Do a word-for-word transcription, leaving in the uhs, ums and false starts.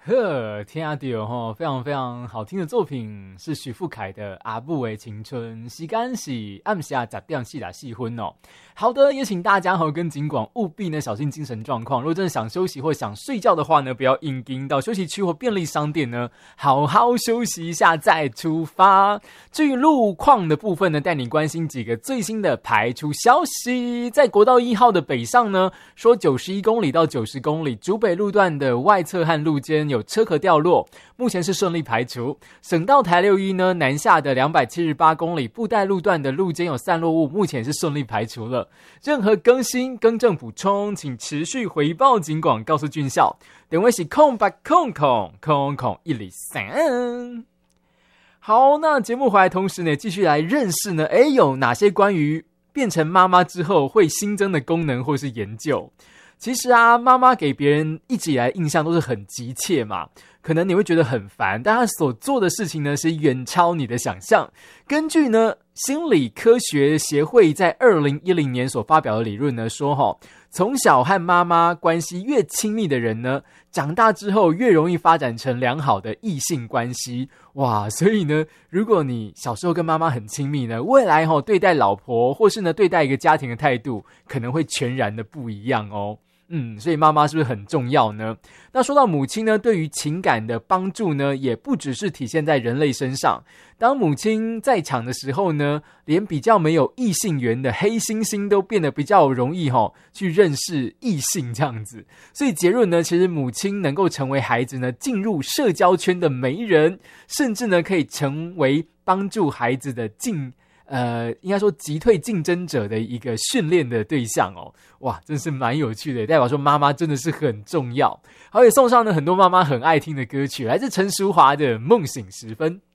呵，天啊地哦，非常非常好听的作品，是许富凯的《阿母的青春》，时间是暗下十点四啦四分哦。好的，也请大家和跟警广务必呢小心精神状况。如果真的想休息或想睡觉的话呢，不要硬盯到休息区或便利商店呢，好好休息一下再出发。至于路况的部分呢，带你关心几个最新的排除消息。在国道一号的北上呢，说九十一公里到九十公里，竹北路段的外侧和路肩有车壳掉落，目前是顺利排除。省道台六一呢，南下的两百七十八公里布袋路段的路肩有散落物，目前是顺利排除了。任何更新、更正、补充，请持续回报警广，告诉军校。电话是空八空空空空一零三。好，那节目回来同时呢，继续来认识呢，诶，有哪些关于变成妈妈之后会新增的功能或是研究？其实啊，妈妈给别人一直以来印象都是很急切嘛，可能你会觉得很烦，但她所做的事情呢是远超你的想象。根据呢心理科学协会在二零一零年所发表的理论呢说齁，从小和妈妈关系越亲密的人呢，长大之后越容易发展成良好的异性关系。哇，所以呢，如果你小时候跟妈妈很亲密呢，未来齁对待老婆或是呢对待一个家庭的态度可能会全然的不一样哦。嗯，所以妈妈是不是很重要呢？那说到母亲呢，对于情感的帮助呢，也不只是体现在人类身上。当母亲在场的时候呢，连比较没有异性缘的黑猩猩都变得比较容易齁去认识异性这样子。所以结论呢，其实母亲能够成为孩子呢进入社交圈的媒人，甚至呢可以成为帮助孩子的进呃，应该说击退竞争者的一个训练的对象哦。哇，真是蛮有趣的，代表说妈妈真的是很重要。好，也送上了很多妈妈很爱听的歌曲，来自陈淑桦的《梦醒时分》。